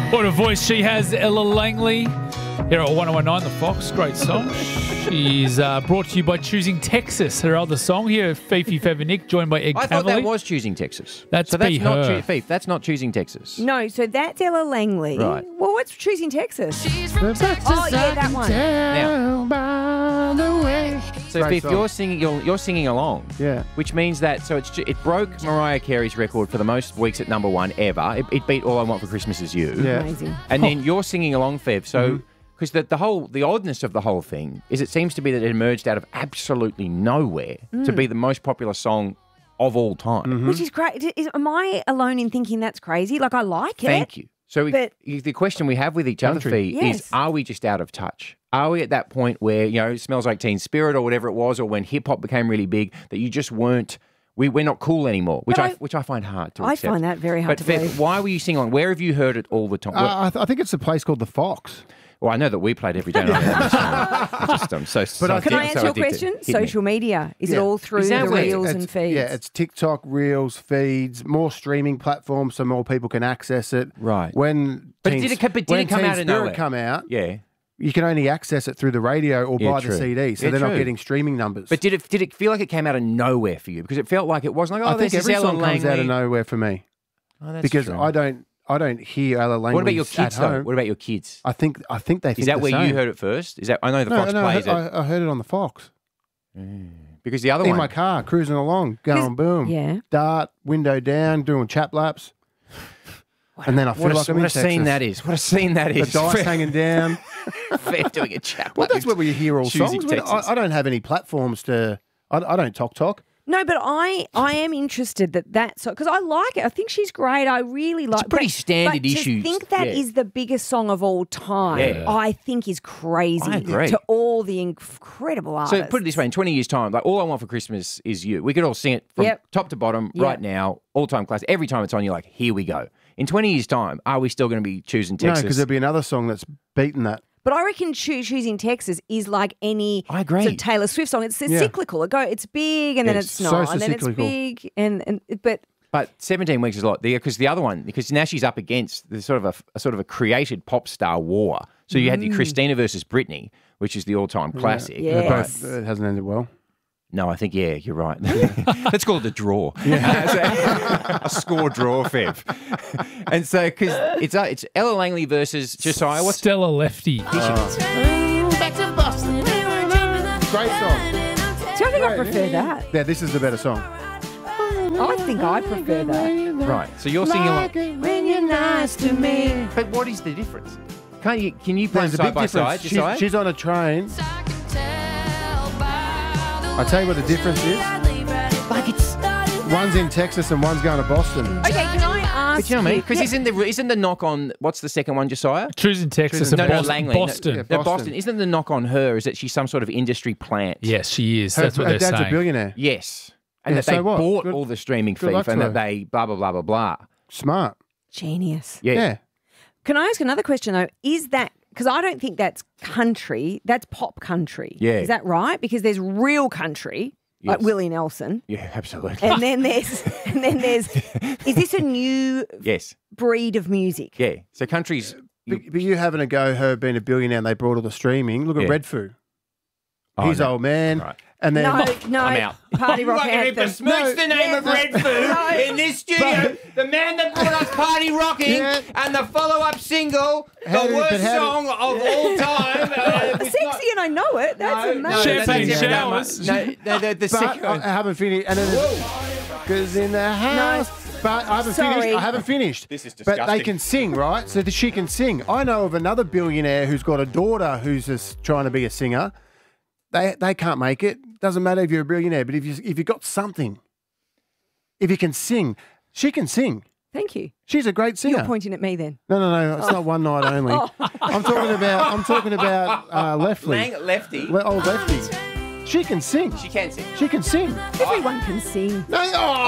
What a voice she has, Ella Langley. Here at 1019 The Fox. Great song. She's brought to you by Choosing Texas, her other song. Here, Fifi Fevenick, joined by Ed I Cavalier. thought that was Choosing Texas. That's not her. Fifi. That's not Choosing Texas. No, so that's Ella Langley. Right. Well, what's Choosing Texas? She's from Texas. Oh, yeah, that one. Now, By the way. so Great Fifi, song. you're singing along. Yeah. Which means that it broke Mariah Carey's record for the most weeks at number one ever. It beat All I Want for Christmas Is You. Yeah. Amazing. And then you're singing along, Fev. So, because the oddness of the whole thing is, it seems to be that it emerged out of absolutely nowhere to be the most popular song of all time. Which is great. Am I alone in thinking that's crazy? Like, I like it. Thank you. So But- the question we have with each other, Country. Fee, Yes. is: are we just out of touch? Are we at that point where it Smells Like Teen Spirit or whatever it was, or when hip hop became really big, that you just weren't? We're not cool anymore, which I find hard to I accept. find that very hard But to Fev, believe. why were you singing on? Where have you heard it all the time? I think it's a place called The Fox. Well, I know that we played every day. I'm so Can I answer your question? Social media. Is it all through Is that the where- reels It's- and feeds? Yeah, it's TikTok, Reels, feeds, more streaming platforms so more people can access it. Right. When But Teen- did it come when out Teen of Spirit nowhere? come out, Yeah. you can only access it through the radio or Yeah, buy true. the CD, so Yeah, they're not true. getting streaming numbers. But did it feel like it came out of nowhere for you? Because it felt like it wasn't like, I oh, think this is every Ella song comes out Langley. of nowhere for me Oh, that's because true. I don't hear Ella Langley. What about your kids, at though? home. What about your kids? I think they think Is that the where same. you heard it first? Is that I know the Fox No, plays it I heard it on the Fox because the other in one. my car, cruising along, going boom, yeah. dart, window down, doing chap laps, and then I feel What like I'm a in scene Texas. that is! What a scene that The is! dice hanging down. Fair doing a chap. Well, that's where we hear all Choosing songs. Texas. I don't have any platforms to. I don't talk. No, but I am interested that's because I like it. I think she's great. I really like. pretty but- standard but issues. To think that is Yeah. the biggest song of all time, Yeah. I think is crazy. I agree. To all the incredible artists. So put it this way: in 20 years' time, like All I Want for Christmas Is You, we could all sing it from Yep. top to bottom Yep. right now, all-time classic. Every time it's on, you're like, here we go. In 20 years' time, are we still going to be choosing No, Texas? because there'll be another song that's beaten that. But I reckon Choosing Texas is like any I agree. sort of Taylor Swift song. It's Yeah. cyclical. It's big and then It's it's so not, and then it's cyclical. big but. But 17 weeks is a lot. Because the other one, because now she's up against the sort of a created pop star war. So you had the Christina versus Britney, which is the all-time classic. Yes. But it hasn't ended well. No, I think, yeah, you're right. Let's call it a draw. A score draw, Fev. And so, because it's Ella Langley versus Josiah. What's Stella Lefty. Back to Boston. Great song. So I think I prefer that. Yeah, this is the better song. I think I prefer that. right? So you're singing along. When you're nice to me. But what is the difference? Can you play There's a side big by side, difference. Josiah? She's on a train. I'll tell you what the difference is. Like it's. One's in Texas and one's going to Boston. Okay, can I ask But you know what I mean? Because Yeah. isn't the knock on what's the second one, Josiah? Choosing Texas and No, Boston. Langley. Boston. No, Boston. Boston. Isn't the knock on her is that she's some sort of industry plant? Yes, she is. Her, That's what her they're dad's saying. a billionaire. Yes. And Yeah, that they so what? bought Good- all the streaming good luck fees and to that her. they blah, blah, blah, blah, blah. Smart. Genius. Yeah. Yeah. Can I ask another question though? Is that because I don't think that's country, that's pop country. Yeah. Is that right? Because there's real country, like Yes. Willie Nelson. Yeah, absolutely. And then there's is this a new yes. breed of music? Yeah. So countries. But you having a go, her being a billionaire and they brought all the streaming. Look at Yeah. Redfoo. Oh, He's no. old man. Right. And then No, I'm out. Party rock anthem. besmirch the name of Red Food No. in this studio. The man that brought us Party Rocking Yeah. and the follow-up single, How the did- but worst how did- song of all time. Sexy and I know it. That's amazing. Champagne that's showers. No, the but second I haven't finished. And then because in the house. But I haven't Sorry. finished. I haven't finished. This is But they disgusting. can sing, right? So that she can sing. I know of another billionaire who's got a daughter who's just trying to be a singer. They can't make it. Doesn't matter if you're a billionaire, but if you got something, if you can sing, she can sing. Thank you. She's a great singer. You're pointing at me then. No, it's not one night only. I'm talking about Lefty. Lefty. Old Lefty. She can sing. She can sing. She can sing. Everyone can sing. No,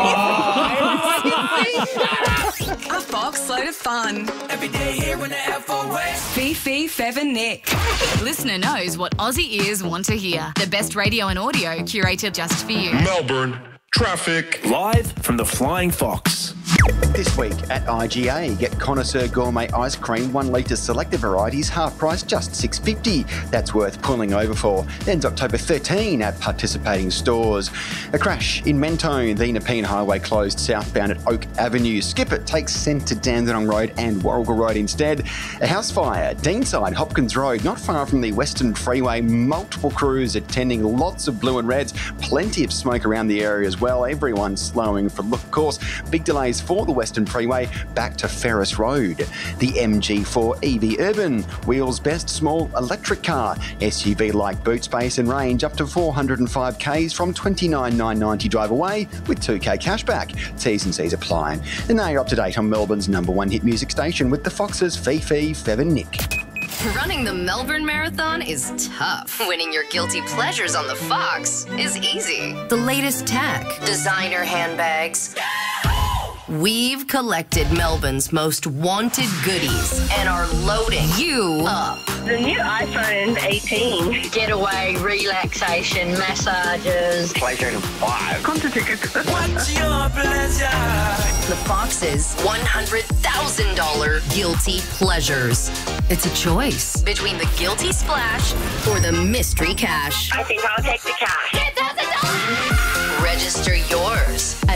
A Fox load of fun. Every day here when the F4 Fifi, Fev and Nick. Listener knows what Aussie ears want to hear. The best radio and audio curated just for you. Melbourne, traffic. Live from the Flying Fox. This week at IGA, get Connoisseur Gourmet Ice Cream 1 litre selected varieties, half price, just $6.50. That's worth pulling over for. Ends October 13 at participating stores. A crash in Mentone. The Nepean Highway closed southbound at Oak Avenue. Skip it, takes centre Dandenong Road and Warrigal Road instead. A house fire, Deanside, Hopkins Road, not far from the Western Freeway. Multiple crews attending, lots of blue and reds, plenty of smoke around the area as well. Everyone slowing for look, of course. Big delays for the Western Freeway back to Ferris Road. The MG4 EV Urban, Wheels Best small electric car, SUV-like boot space and range up to 405 Ks from $29,990 drive away with 2K cashback. T's and C's apply. And now you're up to date on Melbourne's #1 hit music station with the Foxes, Fifi, Fev and Nick. Running the Melbourne Marathon is tough. Winning your guilty pleasures on the Fox is easy. The latest tech, designer handbags. We've collected Melbourne's most wanted goodies and are loading you up. The new iPhone 18. Getaway, relaxation, massages. PlayStation 5. Concert tickets. What's your pleasure? The Fox's $100,000 guilty pleasures. It's a choice between the guilty splash or the mystery cash. I think I'll take the cash. $10,000! Register yours at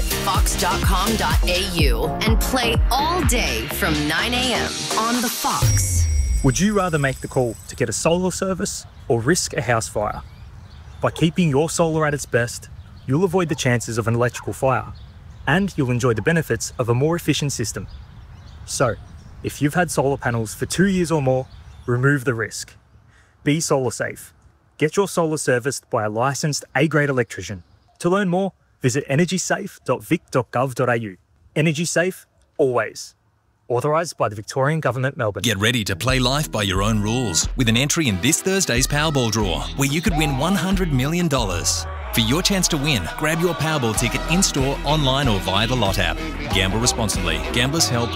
fox.com.au and play all day from 9 a.m. on the Fox. Would you rather make the call to get a solar service or risk a house fire? By keeping your solar at its best, you'll avoid the chances of an electrical fire, and you'll enjoy the benefits of a more efficient system. So, if you've had solar panels for 2 years or more, remove the risk. Be solar safe. Get your solar serviced by a licensed A-grade electrician. To learn more, visit energysafe.vic.gov.au. Energy safe, always. Authorised by the Victorian Government, Melbourne. Get ready to play life by your own rules with an entry in this Thursday's Powerball draw, where you could win $100 million. For your chance to win, grab your Powerball ticket in-store, online or via the Lot app. Gamble responsibly. Gamblers Help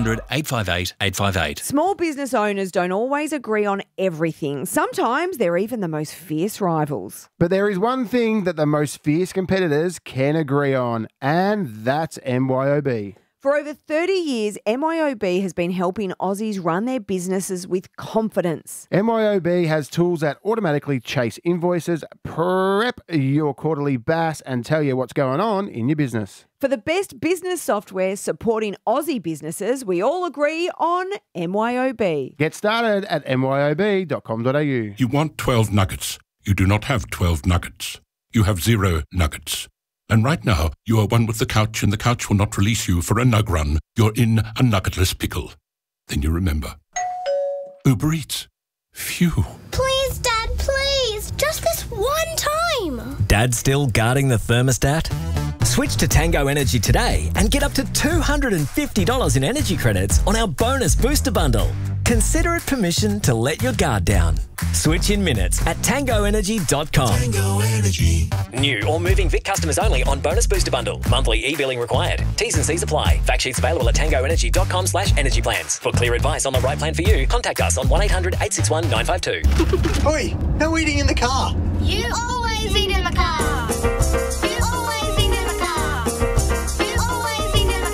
1-800-858-858. Small business owners don't always agree on everything. Sometimes they're even the most fierce rivals. But there is one thing that the most fierce competitors can agree on, and that's MYOB. For over 30 years, MYOB has been helping Aussies run their businesses with confidence. MYOB has tools that automatically chase invoices, prep your quarterly BAS, and tell you what's going on in your business. For the best business software supporting Aussie businesses, we all agree on MYOB. Get started at myob.com.au. You want 12 nuggets. You do not have 12 nuggets. You have 0 nuggets. And right now, you are one with the couch, and the couch will not release you for a nug run. You're in a nuggetless pickle. Then you remember. Uber Eats. Phew. Please, Dad, please. Just this one time. Dad still guarding the thermostat? Switch to Tango Energy today and get up to $250 in energy credits on our bonus booster bundle. Consider it permission to let your guard down. Switch in minutes at tangoenergy.com. Tango Energy. New or moving Vic customers only on bonus booster bundle. Monthly e-billing required. T's and C's apply. Fact sheets available at tangoenergy.com/energy plans. For clear advice on the right plan for you, contact us on 1-800-861-952. Oi, no eating in the car. You always eat in the car. You always eat in the car. You always eat in the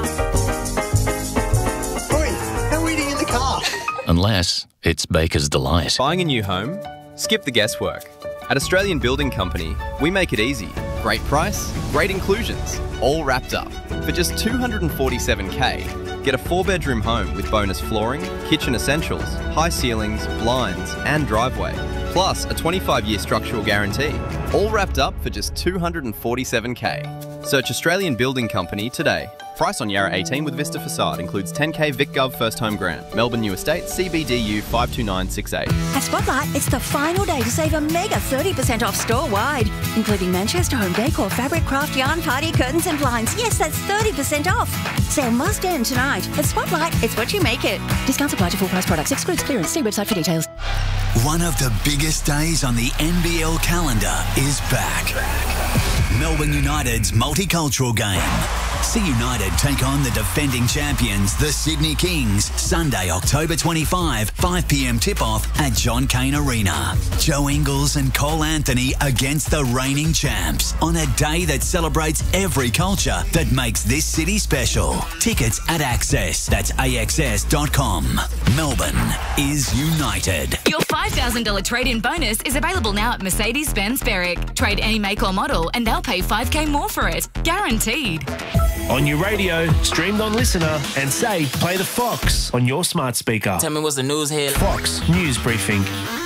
car. Oi, no eating in the car. Unless it's Baker's Delight. Buying a new home? Skip the guesswork. At Australian Building Company, we make it easy. Great price, great inclusions, all wrapped up. For just $247K, get a 4-bedroom home with bonus flooring, kitchen essentials, high ceilings, blinds, and driveway. Plus a 25-year structural guarantee. All wrapped up for just $247K. Search Australian Building Company today. Price on Yarra 18 with Vista Facade includes 10K VicGov First Home Grant. Melbourne New Estate, CBDU 52968. At Spotlight, it's the final day to save a mega 30% off store-wide, including Manchester Home Decor, fabric, craft, yarn, party, curtains and blinds. Yes, that's 30% off. Sale must end tonight. At Spotlight, it's what you make it. Discounts apply to full price products. Excludes clearance. See website for details. One of the biggest days on the NBL calendar is back. Melbourne United's multicultural game. See United take on the defending champions, the Sydney Kings, Sunday, October 25, 5 p.m. tip-off at John Cain Arena. Joe Ingles and Cole Anthony against the reigning champs on a day that celebrates every culture that makes this city special. Tickets at Access. That's AXS.com. Melbourne is united. Your $5,000 trade-in bonus is available now at Mercedes-Benz Berwick. Trade any make or model and they'll pay $5,000 more for it. Guaranteed. On your radio, streamed on Listener, and say, play the Fox on your smart speaker. Tell me what's the news here. Fox News Briefing.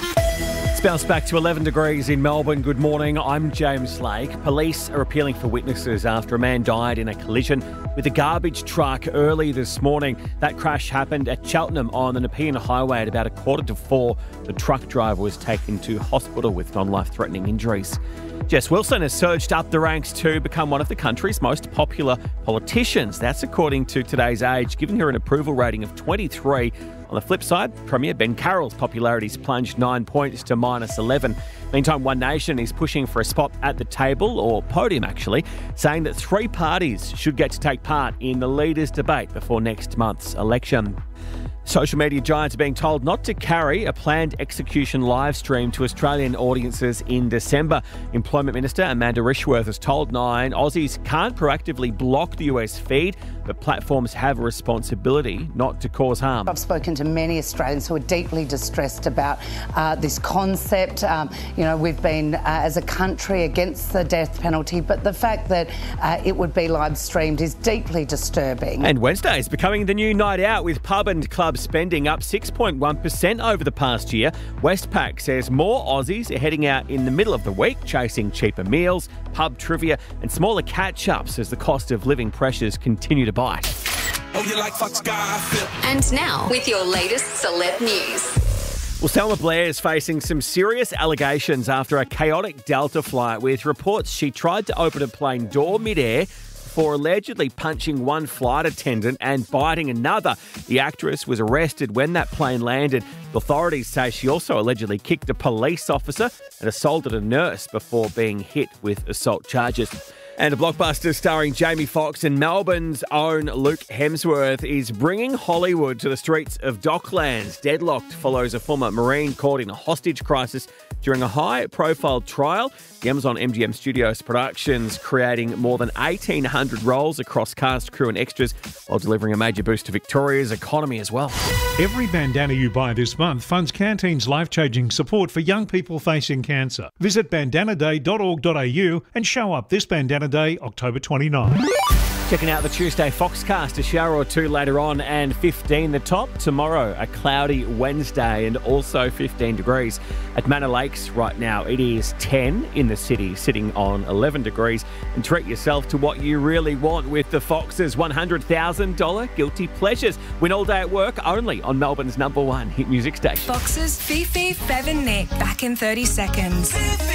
It's bounced back to 11 degrees in Melbourne. Good morning, I'm James Lake. Police are appealing for witnesses after a man died in a collision with a garbage truck early this morning. That crash happened at Cheltenham on the Nepean Highway at about 4:45. The truck driver was taken to hospital with non-life-threatening injuries. Jess Wilson has surged up the ranks to become one of the country's most popular politicians. That's according to Today's Age, giving her an approval rating of 23. On the flip side, Premier Ben Carroll's popularity's plunged 9 points to -11. Meantime, One Nation is pushing for a spot at the table, or podium actually, saying that 3 parties should get to take part in the leaders' debate before next month's election. Social media giants are being told not to carry a planned execution live stream to Australian audiences in December. Employment Minister Amanda Rishworth has told Nine Aussies can't proactively block the US feed, but platforms have a responsibility not to cause harm. I've spoken to many Australians who are deeply distressed about this concept. We've been, as a country, against the death penalty, but the fact that it would be live streamed is deeply disturbing. And Wednesday is becoming the new night out, with pub and club spending up 6.1% over the past year. Westpac says more Aussies are heading out in the middle of the week, chasing cheaper meals, pub trivia and smaller catch-ups as the cost of living pressures continue to bite. Oh, you like Fox Garfield. And now, with your latest celeb news. Well, Selma Blair is facing some serious allegations after a chaotic Delta flight, with reports she tried to open a plane door mid-air for allegedly punching one flight attendant and biting another. The actress was arrested when that plane landed. Authorities say she also allegedly kicked a police officer and assaulted a nurse before being hit with assault charges. And a blockbuster starring Jamie Foxx and Melbourne's own Luke Hemsworth is bringing Hollywood to the streets of Docklands. Deadlocked follows a former Marine caught in a hostage crisis during a high-profile trial. The Amazon MGM Studios Productions creating more than 1,800 roles across cast, crew and extras, while delivering a major boost to Victoria's economy as well. Every bandana you buy this month funds Canteen's life-changing support for young people facing cancer. Visit bandanaday.org.au and show up this Bandana Day, October 29. Checking out the Tuesday Foxcast, a shower or two later on and 15 the top. Tomorrow, a cloudy Wednesday and also 15 degrees. At Manor Lakes right now, it is 10 in the city, sitting on 11 degrees. And treat yourself to what you really want with the Fox's $100,000 Guilty Pleasures. Win all day at work, only on Melbourne's #1 hit music station. Fox's Fifi, Fev and Nick, back in 30 seconds.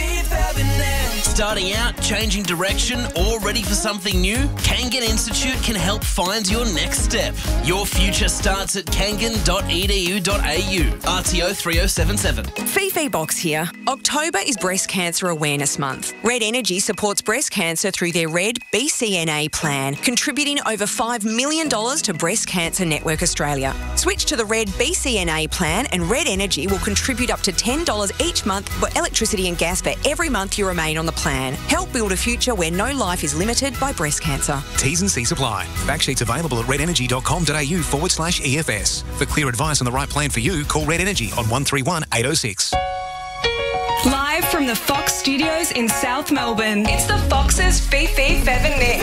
Starting out, changing direction, or ready for something new? Kangan Institute can help find your next step. Your future starts at kangan.edu.au. RTO 3077. Fifi Box here. October is Breast Cancer Awareness Month. Red Energy supports breast cancer through their Red BCNA plan, contributing over $5 million to Breast Cancer Network Australia. Switch to the Red BCNA plan and Red Energy will contribute up to $10 each month for electricity and gas for every month you remain on the plan. Help build a future where no life is limited by breast cancer. T's and C's apply. Fact sheets available at redenergy.com.au/EFS. For clear advice on the right plan for you, call Red Energy on 131 806. Live from the Fox Studios in South Melbourne, it's the Fox's Fifi, Fev and Nick.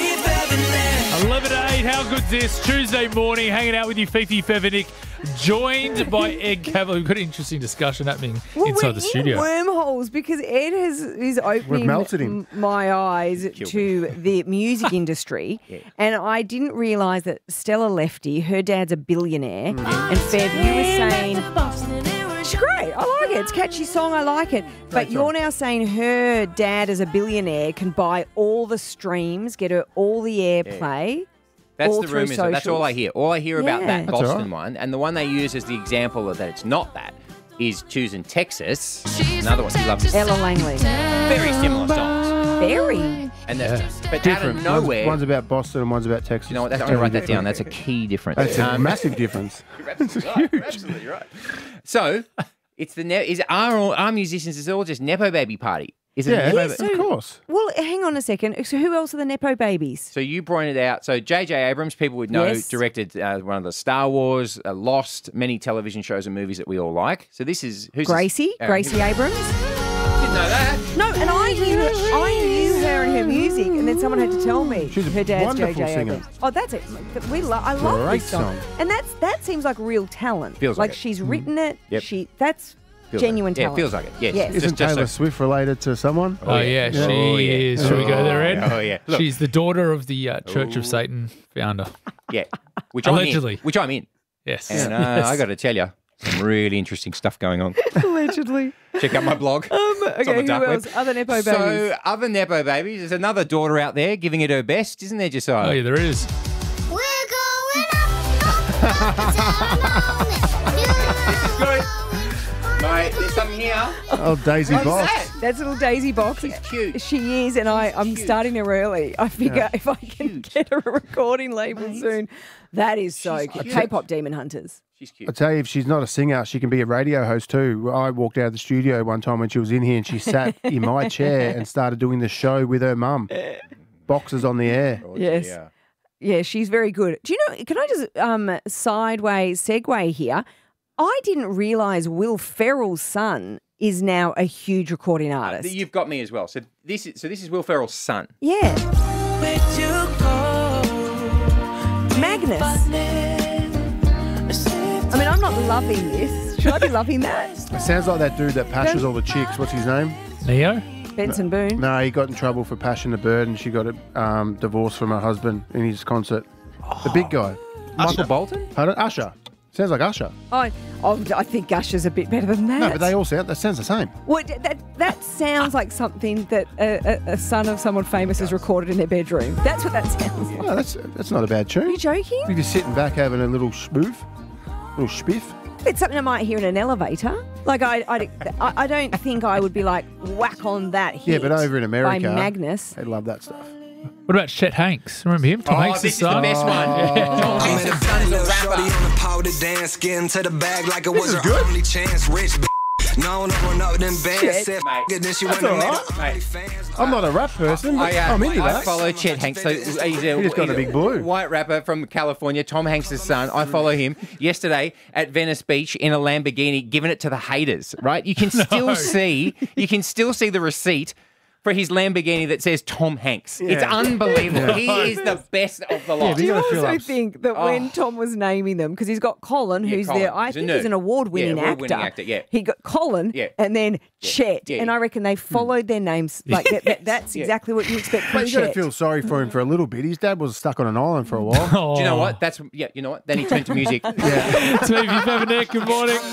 11:08, how good's this? Tuesday morning, hanging out with you, Fifi, Fev and Nick, joined by Ed Cavell. We've got an interesting discussion happening inside the studio. Wormholes, because Ed is opening my eyes to the music industry, and I didn't realise that Stella Lefty, her dad's a billionaire, and Fev, you were saying she's great. I like it. It's a catchy song. I like it. But you're now saying her dad, as a billionaire, can buy all the streams, get her all the airplay. That's all the through rumours. socials. That's all I hear. All I hear about that That's Boston right. one, and the one they use as the example of that it's not that, is Choosing Texas. Another one. He loves Ella Langley. Very similar songs. Very. And but out of Different. nowhere, One's about Boston and one's about Texas. you know what? I'm going to write that down. That's a key difference. That's a massive difference. You're absolutely right. So, it's are musicians? It's all just nepo baby party. Is it? Yeah, Yes, of course. Well, hang on a second. So who else are the Nepo babies? So you pointed out. So J.J. Abrams, people would know, Yes. directed one of the Star Wars, Lost, many television shows and movies that we all like. So this is who's Gracie? this? Gracie Abrams? Didn't know that. No, and I knew her and her music, and then someone had to tell me She's a her dad's wonderful J.J. singer. Abrams. Oh, that's it. I love Great this song. song. And that seems like real talent. Feels like it. she's written it. Yep. That's Feels genuine like it. talent. Yeah, it feels like it. Yes. Yes. Isn't Taylor Swift related to someone? Oh, yeah, she is. Should we go there, Ed? Oh, yeah. Look. She's the daughter of the Church of Satan founder. Yeah. Which Allegedly. I'm in. Yes. And Yes. I got to tell you, some really interesting stuff going on. Allegedly. Check out my blog. It's on Okay, the who dark web. else? Other Nepo babies. So, other Nepo babies, there's another daughter out there giving it her best, isn't there, Josiah? Oh, yeah, there is. We're going up, Good. Mate, there's something here. Oh, Daisy What's Box. that? That's little Daisy Box. She's cute. She is, and I'm starting her early. I figure if I can get her a recording label soon, that is so cute. K-pop Demon Hunters. She's I cute. tell you, if she's not a singer, she can be a radio host too. I walked out of the studio one time when she was in here and she sat in my chair and started doing the show with her mum. Boxes on the air. Yes. Yeah. Yeah, she's very good. Do you know, can I just sideways segue here? I didn't realise Will Ferrell's son is now a huge recording artist. You've got me as well. So this is Will Ferrell's son. Yeah. Magnus. I mean, I'm not loving this. Should I be loving that? It sounds like that dude that pashes all the chicks. What's his name? Neo? Benson Boone. No, he got in trouble for pashing a bird and she got a divorce from her husband in his concert. The big guy. Michael Bolton? Pardon? Usher. Sounds like Usher. I think Usher's a bit better than that. No, but they all sound, that sounds the same. Well, that sounds like something that a son of someone famous has recorded in their bedroom. That's what that sounds like. No, that's not a bad tune. Are you joking? You're just sitting back having a little spoof, little spiff. It's something I might hear in an elevator. Like, I don't think I would be like, whack on that hit. Yeah, but over in America, by Magnus. they love that stuff. What about Chet Hanks? Remember him? Tom Hanks' this son? is the best one. Yeah. Tom Hanks' son is a rapper. on the powder dance, get into the bag like it was is her good. only chance. Rich no, run up them bands. Shit. Said Mate. then she That's went to all make right. fans. I'm not a rap person, but I'm into I that. follow Chet Hanks. So he's He just got a big blue. white rapper from California, Tom Hanks' son. I follow him yesterday at Venice Beach in a Lamborghini, giving it to the haters. Right? You can still see the receipt for his Lamborghini that says Tom Hanks. It's unbelievable. Yeah. He is the best of the lot. Do you gotta fill also up. think that when Tom was naming them, because he's got Colin, who's Colin. there, I He's a think nerd. he's an award-winning Yeah, award-winning actor, yeah. He got Colin Yeah. and then Chet, Yeah. and I reckon they followed their names. Like that's exactly what you expect from But you got to Chet. feel sorry for him for a little bit. His dad was stuck on an island for a while. Oh. Do you know what? You know what? Then he turned to music. It's me, Good morning.